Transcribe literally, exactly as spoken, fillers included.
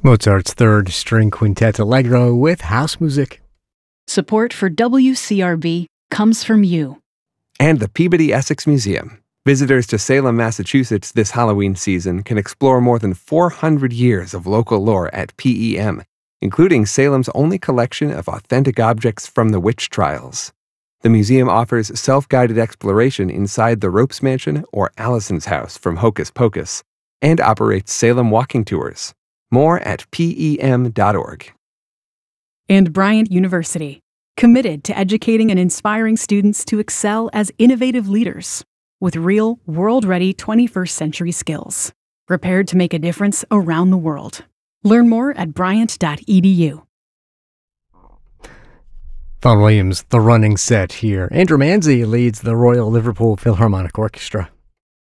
Mozart's Third String Quintet Allegro with house music. Support for W C R B comes from you. And the Peabody Essex Museum. Visitors to Salem, Massachusetts this Halloween season can explore more than four hundred years of local lore at P E M, including Salem's only collection of authentic objects from the witch trials. The museum offers self-guided exploration inside the Ropes Mansion or Allison's house from Hocus Pocus, and operates Salem walking tours. More at P E M dot org. And Bryant University, committed to educating and inspiring students to excel as innovative leaders with real, world-ready twenty-first century skills, prepared to make a difference around the world. Learn more at bryant dot e d u. Vaughan Williams, the running set here. Andrew Manzi leads the Royal Liverpool Philharmonic Orchestra.